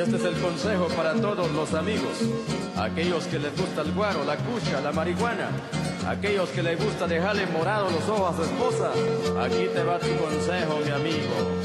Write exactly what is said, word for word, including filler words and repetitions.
este es el consejo para todos los amigos, aquellos que les gusta el guaro, la cucha, la marihuana, aquellos que les gusta dejarle morados los ojos a su esposa. Aquí te va tu consejo, mi amigo.